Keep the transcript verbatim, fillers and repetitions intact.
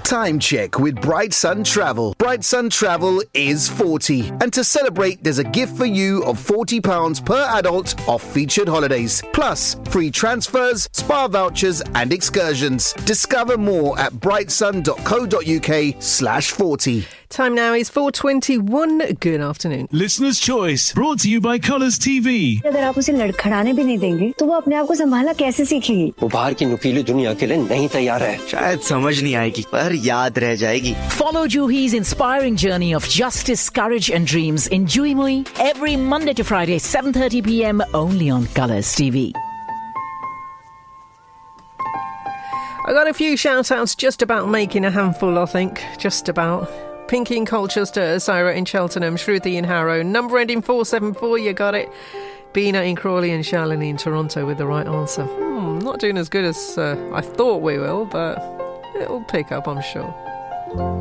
Time check with Bright Sun Travel. Bright Sun Travel is forty. And to celebrate, there's a gift for you of forty pounds per adult off featured holidays. Plus, free transfers, spa vouchers and excursions. Discover more at brightsun.co.uk slash 40. Time now is four twenty-one. Good afternoon. Listener's Choice, brought to you by Colours T V. अगर आप उसे लड़खड़ाने भी नहीं देंगे तो वो अपने आप को संभालना कैसे सीखेगी? वो बाहर की नुकीली दुनिया के लिए नहीं तैयार है। शायद समझ नहीं आएगी पर याद रह जाएगी। Follow Juhi's inspiring journey of justice, courage and dreams in Juhimui every Monday to Friday, seven thirty p.m. only on Colours T V. I got a few shout-outs just about making a handful, I think. Just about. Pinky in Colchester, Sarah in Cheltenham, Shruti in Harrow, number ending four seven four, you got it. Bina in Crawley and Shalini in Toronto with the right answer. Hmm, not doing as good as uh, I thought we will, but it'll pick up, I'm sure.